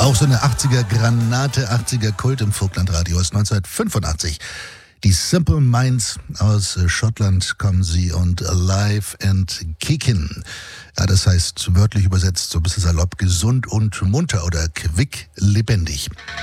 Auch so eine 80er-Granate, 80er-Kult im Vogtlandradio aus 1985. Die Simple Minds aus Schottland kommen sie und Alive and Kickin'. Ja, das heißt wörtlich übersetzt so ein bisschen salopp gesund und munter oder quick lebendig.